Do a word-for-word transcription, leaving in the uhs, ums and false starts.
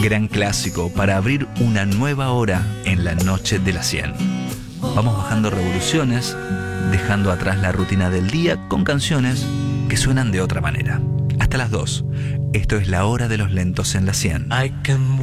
Gran clásico para abrir una nueva hora en la noche de las cien. Vamos bajando revoluciones, dejando atrás la rutina del día con canciones que suenan de otra manera. Hasta las dos. Esto es La Hora de los Lentos en la cien.